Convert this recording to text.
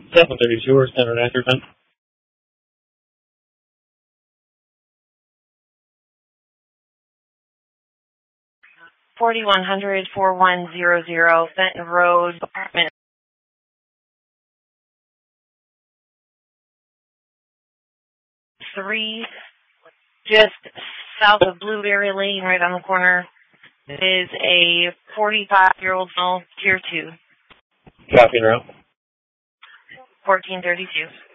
732 or standard answer time. 4100 4100 Fenton Road, apartment 3, just south of Blueberry Lane, right on the corner. It is a 45-year-old male, tier 2. Copy now. 1432.